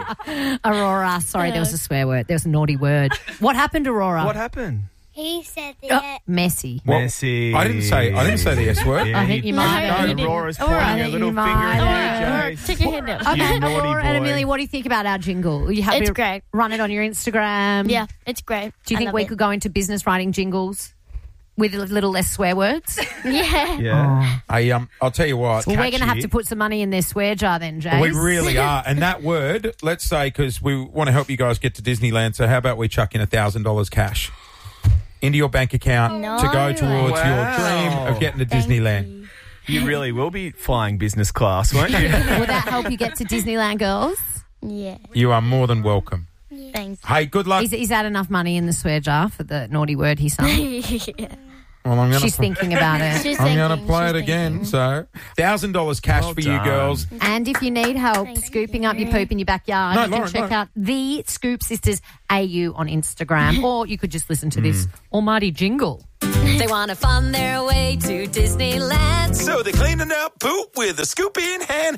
Aurora, sorry, there was a swear word. There was a naughty word. What happened, Aurora? What happened? He said that. Messy. Messy. I didn't say the S word. Yeah, I think you might have. No, Aurora's Aurora, pointing I her think little you finger might at have. you, Jay. Take your hand out. Okay, naughty Aurora and boy. Amelia, what do you think about our jingle? Are you happy It's to great. run it on your Instagram? Yeah, it's great. Do you think we could go into business writing jingles with a little less swear words? Yeah. Yeah. I'll tell you what. Well, we're going to have to put some money in their swear jar then, Jace. We really are. And that word, let's say, because we want to help you guys get to Disneyland, so how about we chuck in $1,000 cash into your bank account to go towards your dream of getting to Disneyland? You really will be flying business class, won't you? Will that help you get to Disneyland, girls? Yeah. You are more than welcome. Thanks. Hey, good luck. Is that enough money in the swear jar for the naughty word he sung? Yeah. Well, I'm She's thinking about it. She's I'm going to thinking, play she's it again. thinking. So, $1,000 cash Well for you done. girls. And if you need help scooping up your poop in your backyard, No, you can Lauren, check out the Scoop Sisters AU on Instagram, or you could just listen to this almighty jingle. They want to fund their way to Disneyland. So they're cleaning up poop with a scoop in hand.